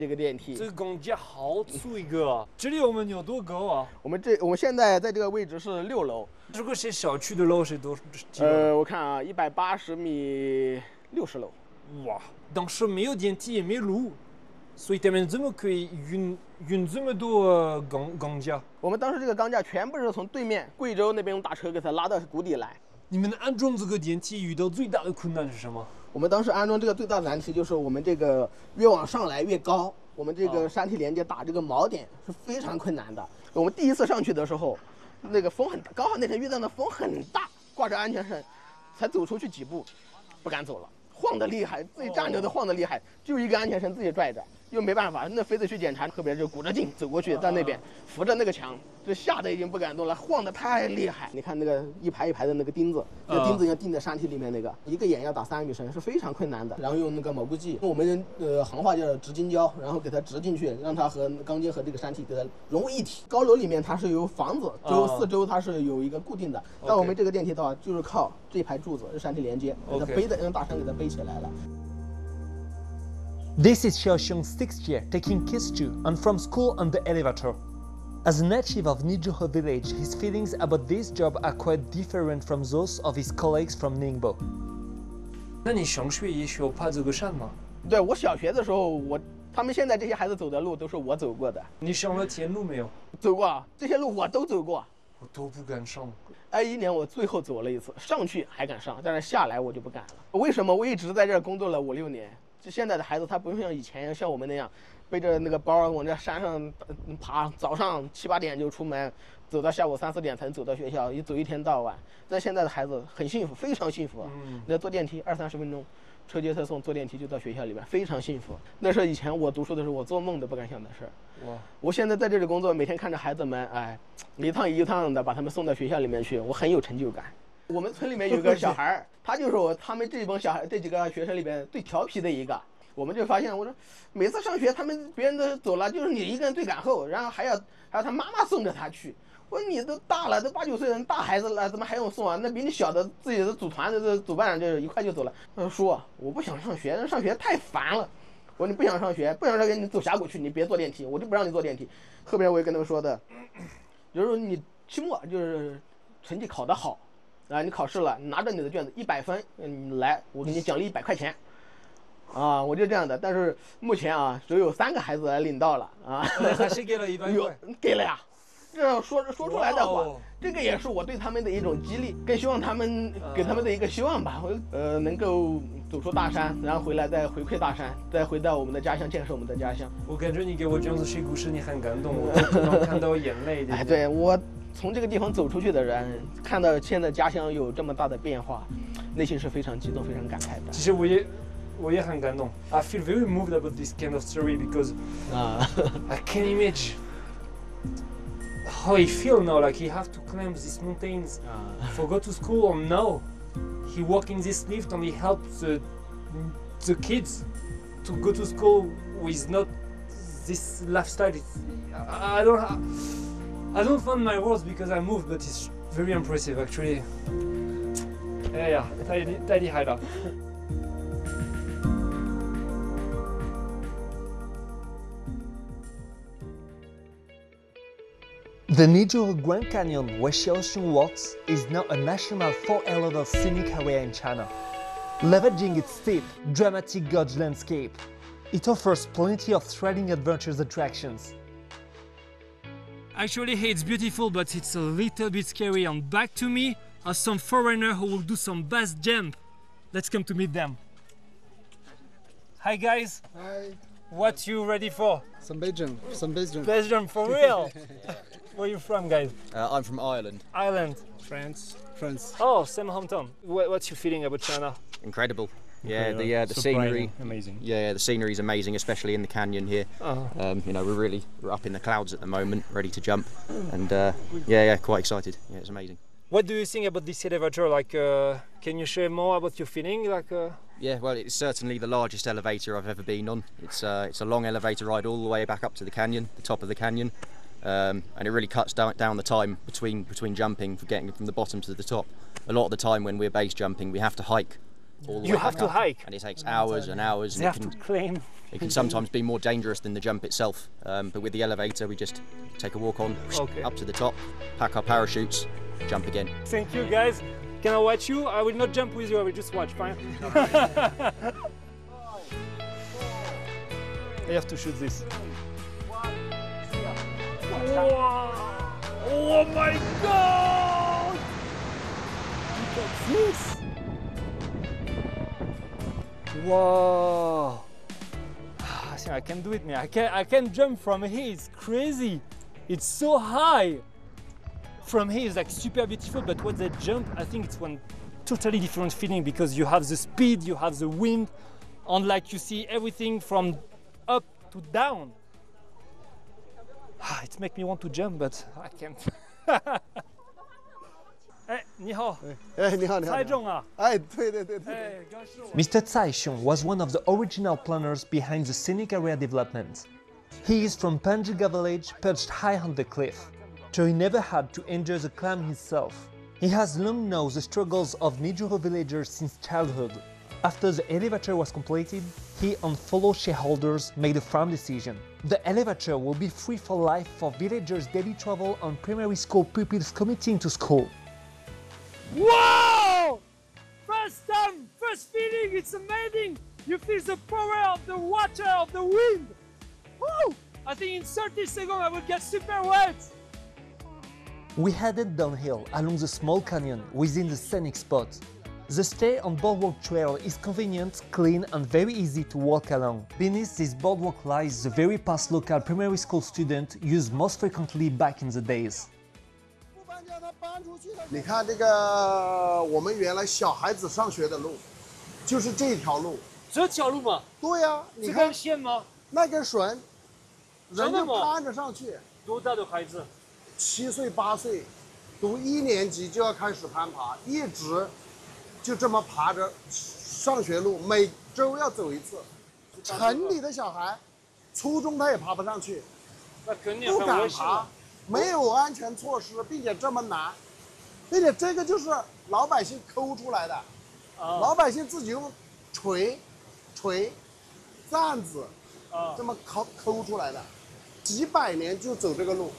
这个电梯。 这个钢架好粗一个啊！这里我们有多高啊？ 我们现在在这个位置是6楼。 如果是小区的楼是多几楼？ 我看啊，180米，60楼。 哇，当时没有电梯也没路，所以他们怎么可以运这么多钢架？ 我们当时这个钢架全部是从对面贵州那边用大车给它拉到谷底来。 你们安装这个电梯遇到最大的困难是什么？ 我们当时安装这个最大的难题就是我们这个越往上来越高，我们这个山体连接打这个锚点是非常困难的。我们第一次上去的时候，那个风很大，刚好那天遇到的风很大，挂着安全绳，才走出去几步，不敢走了，晃得厉害，自己站着都晃得厉害，就一个安全绳自己拽着，又没办法，那非得去检查，特别是鼓着劲走过去，在那边扶着那个墙，就吓得已经不敢动了，晃得太厉害。你看那个一排一排的那个钉子，那钉子要钉在山体里面，那个一个眼要打3米深，是非常困难的。然后用那个蘑菇剂，我们行话叫直筋胶，然后给它直进去，让它和钢筋和这个山体给它融为一体。高楼里面它是有房子，四周它是有一个固定的，但我们这个电梯的话就是靠这一排柱子，是山体连接，给它背的，让大山给它背起来了。 This is Xiaoxiong's 6th year taking KISS 2 and from school on the elevator. As a native of Nizhuhe village, his feelings about this job are quite different from those of his colleagues from Ningbo. 那你上学也需要爬这个山吗？ 对，我小学的时候，他们现在这些孩子走的路都是我走过的。 你上了天路没有？ 走过，这些路我都走过。 我都不敢上。 21年我最后走了一次，上去还敢上，但是下来我就不敢了。为什么？我一直在这儿工作了5、6年。现在的孩子他不用像以前像我们那样背着那个包往这山上爬，早上7、8点就出门，走到下午3、4点才能走到学校，一走一天到晚。但现在的孩子很幸福，非常幸福。那坐电梯20、30分钟，车接车送，坐电梯就到学校里边，非常幸福。那是以前我读书的时候，我做梦都不敢想的事儿。我现在在这里工作，每天看着孩子们，一趟一趟的把他们送到学校里面去，我很有成就感。我们村里面有个小孩，他就是他们这帮小孩这几个学生里边最调皮的一个。我们就发现，我说每次上学，别人都走了，就是你一个人最赶后，然后还要他妈妈送着他去。我说你都大了，都8、9岁人大孩子了，怎么还用送啊？那比你小的自己的组团的组办就是一块就走了。他说叔，我不想上学，上学太烦了。我说你不想上学，你走峡谷去，你别坐电梯，我就不让你坐电梯。后边我也跟他们说的，就是说你期末就是成绩考得好。你考试了，你拿着你的卷子100分，你来，我给你奖励100块钱，我就这样的。但是目前只有3个孩子领到了还是给了100块？ 给了呀，这样说出来的话，这个也是我对他们的一种激励，更希望他们给他们的一个希望吧。能够走出大山，然后回来再回馈大山，再回到我们的家乡，建设我们的家乡。 我感觉你给我这样子说故事，你很感动，我都能看到眼泪。 对我。从这个地方走出去的人，看到现在家乡有这么大的变化，内心是非常激动、非常感慨的。 其实我也很感动。I feel very moved about this kind of story because I can imagine how he feel now. Like he have to climb these mountains for go to school, or now he walk in this lift and he help the kids to go to school with not this lifestyle. I don't find my words because I moved, but it's very impressive actually. 哎呀，太厉害了。The Nizhuhe Grand Canyon, where Xiaoxiong walks, is now a national 4A-level scenic area in China. Leveraging its steep, dramatic gorge landscape, it offers plenty of thrilling adventures attractions. Actually, it's beautiful, but it's a little bit scary. And back to me are some foreigners who will do some base jump. Let's come to meet them. Hi guys. Hi. What you ready for? Some base jump. Base jump for real. Where are you from, guys? I'm from Ireland. Ireland. France. Oh, same hometown. What's your feeling about China? Incredible. Yeah, the scenery. Amazing. Yeah, the scenery is amazing, especially in the canyon here. We're up in the clouds at the moment, ready to jump, and quite excited. Yeah, it's amazing. What do you think about this elevator? Can you share more about your feeling? Yeah, well, it's certainly the largest elevator I've ever been on. It's a long elevator ride all the way back up to the canyon, the top of the canyon, and it really cuts down the time between jumping, for getting from the bottom to the top. A lot of the time when we're base jumping, we have to hike. You have to hike, and it takes hours and hours. They have to climb It can sometimes be more dangerous than the jump itself, but with the elevator we just take a walk on, up to the top, pack our parachutes, jump again. Thank you guys. Can I watch you? I will not jump with you, I will just watch, fine? I have to shoot this. Wow. Oh my god! Look at this! Wow! I think I can do it, man. I can jump from here. It's crazy. It's so high. From here it's like super beautiful, but when they jump, I think it's one totally different feeling because you have the speed, you have the wind, and like you see everything from up to down. It makes me want to jump, but I can't. 哎，你好。 哎，你好，你好。 蔡总啊。 哎，对。 Mr. Tsai Xiong was one of the original planners behind the scenic area development. He is from Panjiga village, perched high on the cliff, so he never had to enjoy the climb himself. He has long known the struggles of Nijuro villagers since childhood. After the elevator was completed, he and fellow shareholders made a firm decision. The elevator will be free for life for villagers' daily travel and primary school pupils commuting to school. Wow! First time, first feeling, it's amazing! You feel the power of the water, of the wind! Woo! I think in 30 seconds I will get super wet! We headed downhill along the small canyon within the scenic spot. The stay on Boardwalk Trail is convenient, clean and very easy to walk along. Beneath this boardwalk lies the very path local primary school students use most frequently back in the days. 你看这个，我们原来小孩子上学的路，就是这条路。 这条路吗？ 对呀，你看。这根线吗？ 那根绳，人就攀着上去。 多大的孩子 ？7岁8岁，读1年级就要开始攀爬，一直就这么爬着上学路，每周要走一次。城里的小孩，初中他也爬不上去， 那肯定不敢爬。 没有安全措施，并且这么难，并且这个就是老百姓抠出来的，老百姓自己用锤、钻子，这么抠出来的，几百年就走这个路。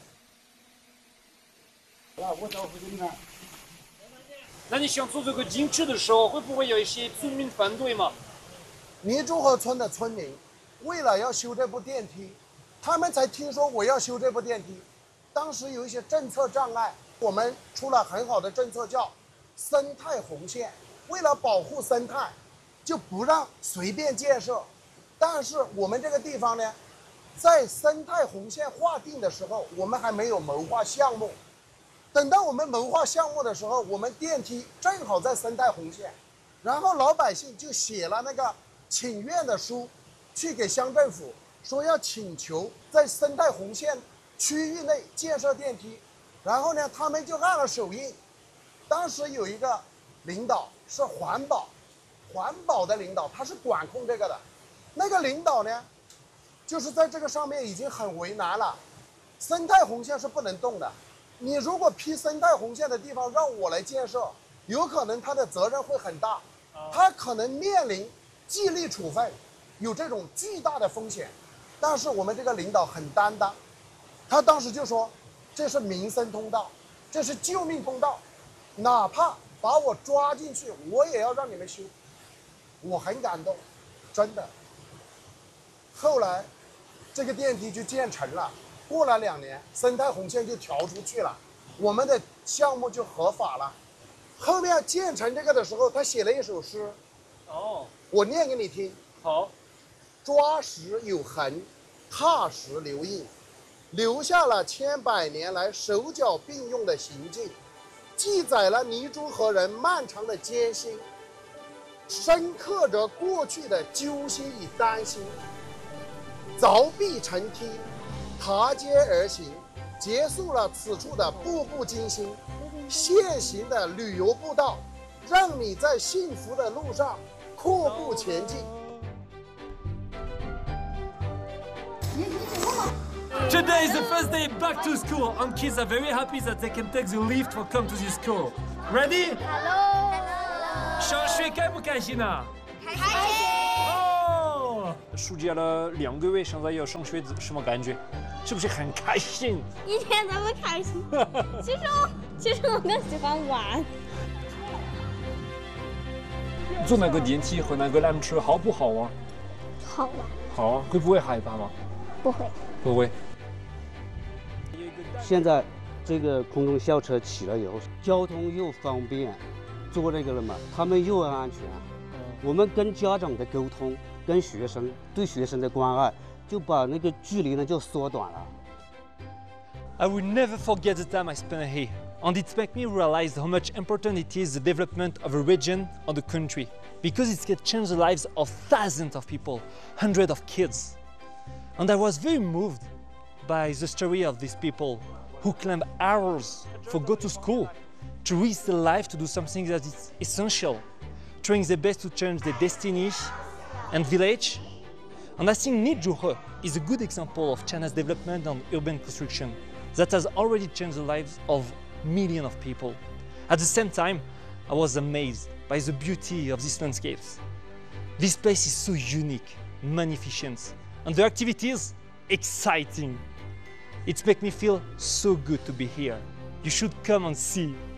我找附近看。 那你想做这个进去的时候，会不会有一些村民反对吗？ 泥中河村的村民为了要修这部电梯，他们才听说我要修这部电梯。 当时有一些政策障碍，我们出了很好的政策，叫生态红线。为了保护生态，就不让随便建设。但是我们这个地方呢，在生态红线划定的时候，我们还没有谋划项目。等到我们谋划项目的时候，我们电梯正好在生态红线，然后老百姓就写了那个请愿的书，去给乡政府说要请求在生态红线 区域内建设电梯，然后呢，他们就按了手印。当时有一个领导是环保的领导，他是管控这个的。那个领导呢，就是在这个上面已经很为难了。生态红线是不能动的，你如果批生态红线的地方让我来建设，有可能他的责任会很大，他可能面临纪律处分，有这种巨大的风险。但是我们这个领导很担当。 他当时就说：“这是民生通道，这是救命通道，哪怕把我抓进去，我也要让你们修。”我很感动，真的。后来，这个电梯就建成了。过了2年，生态红线就调出去了，我们的项目就合法了。后面建成这个的时候，他写了一首诗。哦，我念给你听。 好。 抓石有痕，踏石留印。 留下了千百年来手脚并用的行径，记载了泥中河人漫长的艰辛，深刻着过去的揪心与担心。凿壁成梯，踏阶而行，结束了此处的步步惊心。现行的旅游步道，让你在幸福的路上阔步前进。 Today is the first day back to school, and kids are very happy that they can take the lift or come to this school. Ready? Hello. 上学开不开心啊？ 开心。 哦， 暑假了2个月，现在要上学，什么感觉？是不是很开心？ 一点都不开心。其实我更喜欢玩。 坐那个电梯和那个缆车好不好玩？ 好玩。 好啊，会不会害怕吗？ 不会。 不会。 现在这个空中校车起了以后，交通又方便，坐这个了嘛，他们又安全。我们跟家长的沟通，跟学生对学生的关爱，就把那个距离呢就缩短了。 I will never forget the time I spent here, and it made me realize how much important it is the development of a region or the country, because it can change the lives of thousands of people, hundreds of kids. And I was very moved by the story of these people who climb hours for go to school, to risk their life to do something that is essential, trying their best to change their destiny and village. And I think Nizhuhe is a good example of China's development and urban construction that has already changed the lives of millions of people. At the same time, I was amazed by the beauty of these landscapes. This place is so unique, magnificent, and the activities exciting. It makes me feel so good to be here. You should come and see.